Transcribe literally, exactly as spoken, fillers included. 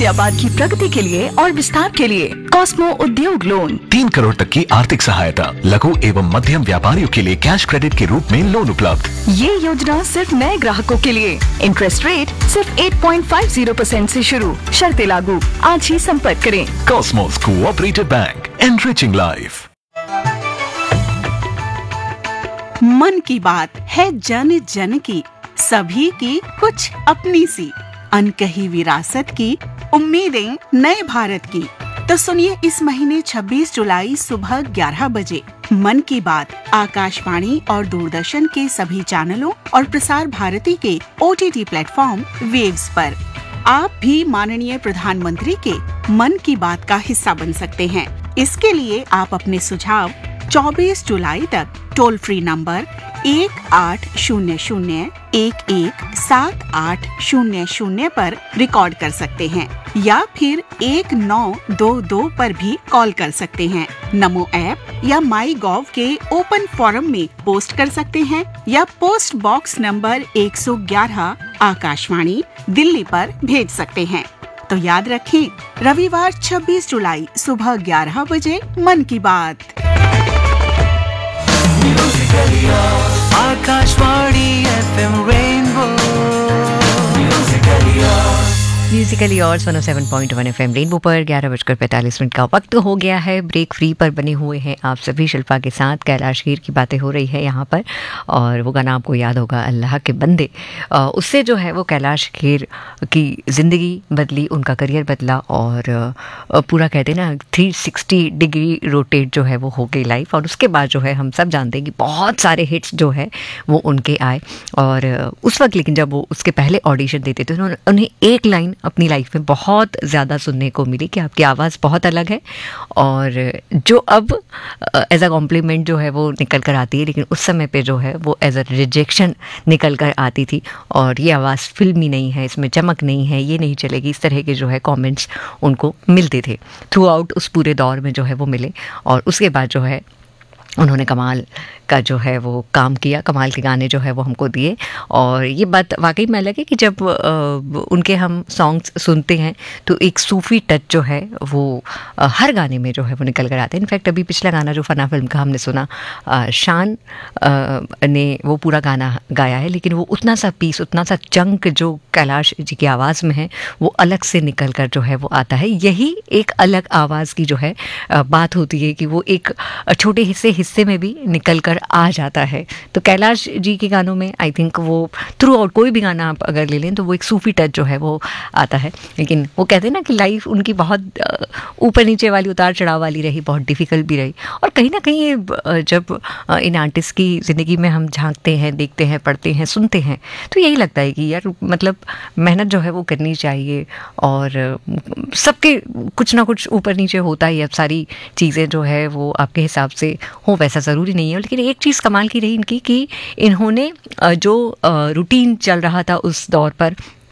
गाजियाबाद की प्रगति के लिए और विस्तार के लिए कॉस्मो उद्योग लोन। तीन करोड़ तक की आर्थिक सहायता, लघु एवं मध्यम व्यापारियों के लिए कैश क्रेडिट के रूप में लोन उपलब्ध। ये योजना सिर्फ नए ग्राहकों के लिए। इंटरेस्ट रेट सिर्फ आठ पॉइंट पाँच शून्य परसेंट से शुरू, शर्तें लागू। आज ही संपर्क करें। Cosmos cooperative bank, enriching life. मन की बात है जन जन की, सभी की कुछ अपनी सी, अनकही विरासत की, उम्मीदें नए भारत की। तो सुनिए इस महीने छब्बीस जुलाई सुबह ग्यारह बजे मन की बात आकाशवाणी और दूरदर्शन के सभी चैनलों और प्रसार भारती के ओटीटी प्लेटफॉर्म वेव्स पर। आप भी माननीय प्रधानमंत्री के मन की बात का हिस्सा बन सकते हैं। इसके लिए आप अपने सुझाव चौबीस जुलाई तक टोल फ्री नंबर एक आठ शून्य शून्य एक एक सात आठ शून्य शून्य पर रिकॉर्ड कर सकते हैं या फिर एक नौ दो दो पर भी कॉल कर सकते हैं। नमो ऐप या माई गॉव के ओपन फोरम में पोस्ट कर सकते हैं या पोस्ट बॉक्स नंबर एक सौ ग्यारह आकाशवाणी दिल्ली पर भेज सकते हैं। तो याद रखें, रविवार छब्बीस जुलाई सुबह ग्यारह बजे मन की बात। Akashvani FM rainbow Musically Musically और one O seven point one FM rainbow पर ग्यारह बजकर पैंतालीस मिनट का वक्त हो गया है। ब्रेक फ्री पर बने हुए हैं आप सभी। शिल्पा के साथ कैलाश खेर की बातें हो रही है यहाँ पर, और वो गाना आपको याद होगा, अल्लाह के बंदे। उससे जो है वो कैलाश खेर की ज़िंदगी बदली, उनका करियर बदला, और पूरा कहते ना थ्री सिक्सटी डिग्री रोटेट जो है वो हो गई लाइफ। और उसके बाद जो है हम सब जानते हैं कि बहुत सारे हिट्स जो है वो उनके आए। और उस वक्त लेकिन जब वो उसके पहले ऑडिशन देते थे, उन्होंने उन्हें एक लाइन अपनी लाइफ में बहुत ज़्यादा सुनने को मिली कि आपकी आवाज़ बहुत अलग है, और जो अब एज अ कॉम्प्लीमेंट जो है वो निकल कर आती है, लेकिन उस समय पे जो है वो एज अ रिजेक्शन निकल कर आती थी। और ये आवाज़ फिल्मी नहीं है, इसमें चमक नहीं है, ये नहीं चलेगी, इस तरह के जो है कमेंट्स उनको मिलते थे थ्रू आउट उस पूरे दौर में जो है वो मिले। और उसके बाद जो है उन्होंने कमाल का जो है वो काम किया, कमाल के गाने जो है वो हमको दिए। और ये बात वाकई में अलग है कि जब आ, उनके हम सॉन्ग्स सुनते हैं तो एक सूफ़ी टच जो है वो आ, हर गाने में जो है वो निकल कर आते हैं। इनफैक्ट अभी पिछला गाना जो फना फिल्म का हमने सुना, आ, शान आ, ने वो पूरा गाना गाया है, लेकिन वो उतना सा पीस, उतना सा चंक जो कैलाश जी की आवाज़ में है वो अलग से निकल कर जो है वो आता है। यही एक अलग आवाज़ की जो है आ, बात होती है कि वो एक छोटे हिस्से हिस्से में भी निकल कर आ जाता है। तो कैलाश जी के गानों में आई थिंक वो थ्रू आउट कोई भी गाना आप अगर ले लें तो वो एक सूफी टच जो है वो आता है। लेकिन वो कहते हैं ना कि लाइफ उनकी बहुत ऊपर नीचे वाली, उतार चढ़ाव वाली रही, बहुत डिफ़िकल्ट भी रही। और कहीं ना कहीं ये जब इन आर्टिस्ट की ज़िंदगी में हम झांकते हैं, देखते हैं, पढ़ते हैं, सुनते हैं, तो यही लगता है कि यार मतलब मेहनत जो है वो करनी चाहिए। और सबके कुछ ना कुछ ऊपर नीचे होता ही, अब सारी चीज़ें जो है वो आपके हिसाब से हो वैसा ज़रूरी नहीं है। लेकिन एक चीज़ कमाल की रही इनकी कि इन्होंने जो रूटीन चल रहा था उस दौर पर,